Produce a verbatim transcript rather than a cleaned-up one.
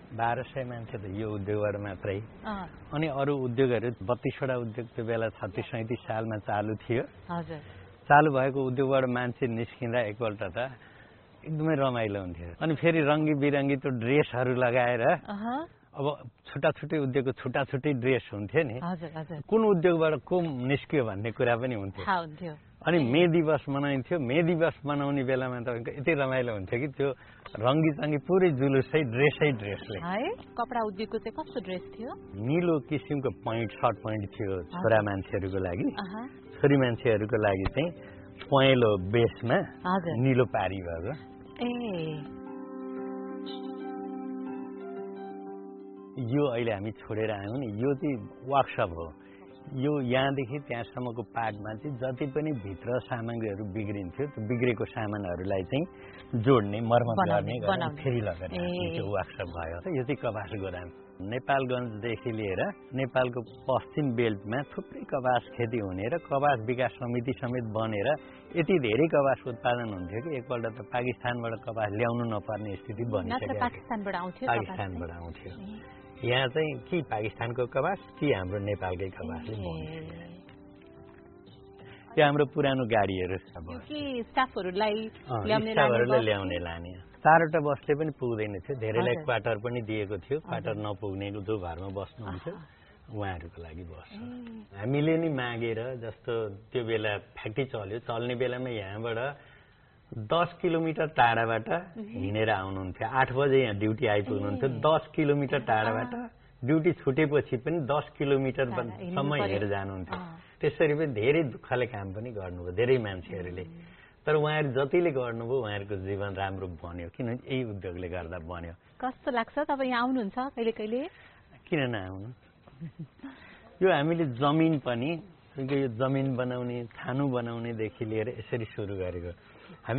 बाह्र सय मान्छे त यो उद्योगबाट मात्रै अनि अरू उद्योगहरू बत्तीसवटा उद्योग त्यो बेला छत्तिस सैतिस सालमा चालु थियो चालु भएको उद्योगबाट मान्छे निस्किँदा एकपल्ट त एकदमै रमाइलो हुन्थ्यो अनि फेरि रङ्गी बिरङ्गी त्यो ड्रेसहरू लगाएर अब छुट्टा छुट्टै उद्योगको छुट्टा छुट्टै ड्रेस हुन्थ्यो नि कुन उद्योगबाट को निस्कियो भन्ने कुरा पनि हुन्थ्यो अनि मे दिवस मनाइन्थ्यो मे दिवस मनाउने बेलामा तपाईँको यति रमाइलो हुन्थ्यो कि त्यो रङ्गी चङ्गी पुरै जुलुसै ड्रेसै ड्रेसले कपडा उद्योगको चाहिँ कस्तो ड्रेस थियो निलो किसिमको पोइन्ट सर्ट पोइन्ट थियो छोरा मान्छेहरूको लागि छोरी मान्छेहरूको लागि चाहिँ पहेँलो बेसमा निलो पारी भएको यो अहिले हामी छोडेर आयौँ नि यो चाहिँ वर्कसप हो यो यहाँदेखि त्यहाँसम्मको पार्टमा चाहिँ जति पनि भित्र सामग्रीहरू बिग्रिन्थ्यो त्यो बिग्रेको सामानहरूलाई चाहिँ जोड्ने मर्मत गर्ने फेरि लगेर त्यो वर्कसप भयो यो चाहिँ कपास गोदाम नेपालगञ्जदेखि लिएर नेपालको पश्चिम बेल्टमा थुप्रै कपास खेती हुने र कपास विकास समिति समेत बनेर यति धेरै कपास उत्पादन हुन्थ्यो कि एकपल्ट त पाकिस्तानबाट कपास ल्याउनु नपर्ने स्थिति बनिसक्यो पाकिस्तानबाट आउँथ्यो यहाँ चाहिँ कि पाकिस्तानको कपास कि हाम्रो नेपालकै कपासले बन्छ यो हाम्रो पुरानो गाडीहरू स्टाफहरूलाई ल्याउने लाने चारवटा बसले पनि पुग्दैन थियो धेरैलाई क्वार्टर पनि दिएको थियो क्वार्टर नपुग्ने जो घरमा बस्नुहुन्थ्यो उहाँहरूको लागि बस हामीले नि मागेर जस्तो त्यो बेला फ्याक्ट्री चल्यो चल्ने बेलामा यहाँबाट दस किलोमिटर टाढाबाट हिँडेर आउनुहुन्थ्यो आठ बजे यहाँ ड्युटी आइपुग्नुहुन्थ्यो दस किलोमिटर टाढाबाट ड्युटी छुटेपछि पनि दस किलोमिटरसम्म हिँडेर जानुहुन्थ्यो त्यसरी पनि धेरै दुःखले काम पनि गर्नुभयो धेरै मान्छेहरूले तर उहाँहरू जतिले गर्नुभयो उहाँहरूको जीवन राम्रो बन्यो किनभने यही उद्योगले गर्दा बन्यो कस्तो लाग्छ तपाईँ यहाँ आउनुहुन्छ कहिले कहिले किन नआउनु यो हामीले जमिन पनि यो जमिन बनाउने छानु बनाउनेदेखि लिएर यसरी सुरु गरेको